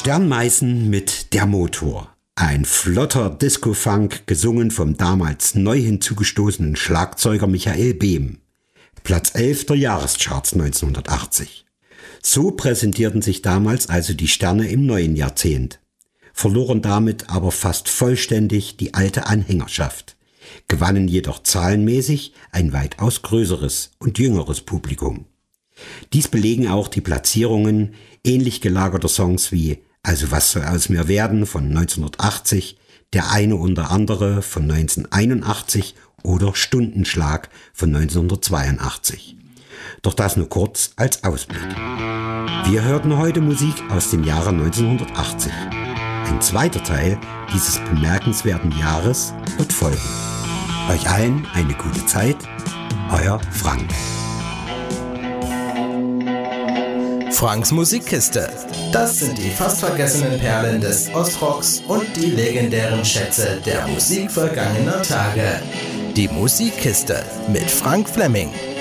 Sternmeißen mit Der Motor. Ein flotter Disco-Funk, gesungen vom damals neu hinzugestoßenen Schlagzeuger Michael Behm. Platz 11 der Jahrescharts 1980. So präsentierten sich damals also die Sterne im neuen Jahrzehnt, verloren damit aber fast vollständig die alte Anhängerschaft, gewannen jedoch zahlenmäßig ein weitaus größeres und jüngeres Publikum. Dies belegen auch die Platzierungen ähnlich gelagerter Songs wie Also was soll aus mir werden von 1980, Der eine oder andere von 1981 oder Stundenschlag von 1982. Doch das nur kurz als Ausblick. Wir hörten heute Musik aus dem Jahre 1980. Ein zweiter Teil dieses bemerkenswerten Jahres wird folgen. Euch allen eine gute Zeit, euer Frank. Franks Musikkiste. Das sind die fast vergessenen Perlen des Ostrocks und die legendären Schätze der Musik vergangener Tage. Die Musikkiste mit Frank Fleming.